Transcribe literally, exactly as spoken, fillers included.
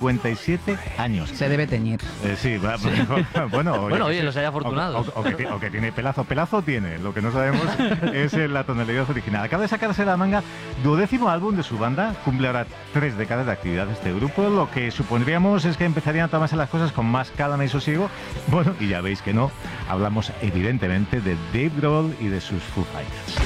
cincuenta y siete años. Se debe teñir. Eh, sí, va, sí. bueno, oye, bueno, oye, los hay afortunados. O, o, o, que, o que tiene pelazo. Pelazo tiene, lo que no sabemos es la tonalidad original. Acaba de sacarse la manga duodécimo álbum de su banda, cumple ahora tres décadas de actividad este grupo, lo que supondríamos es que empezarían a tomarse las cosas con más calma y sosiego. Bueno, y ya veis que no, hablamos evidentemente de Dave Grohl y de sus Foo Fighters.